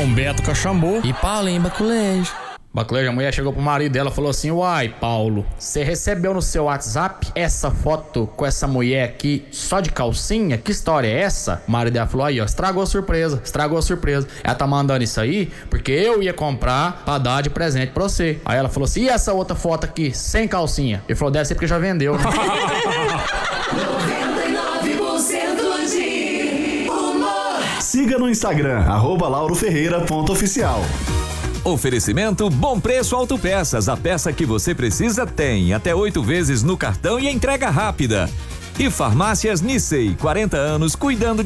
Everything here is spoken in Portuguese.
João Beto Caxambu e Paulinho Baculejo. Baculejo, a mulher chegou pro marido dela e falou assim: uai, Paulo, você recebeu no seu WhatsApp essa foto com essa mulher aqui só de calcinha? Que história é essa? O marido dela falou: aí, ó, estragou a surpresa. Ela tá mandando isso aí porque eu ia comprar pra dar de presente pra você. Aí ela falou assim: e essa outra foto aqui, sem calcinha? Ele falou: deve ser porque já vendeu. 99% de humor. Siga no Instagram, @lauroferreira.oficial. Oferecimento Bom Preço Autopeças. A peça que você precisa tem até 8 vezes no cartão e entrega rápida. E Farmácias Nissei, 40 anos cuidando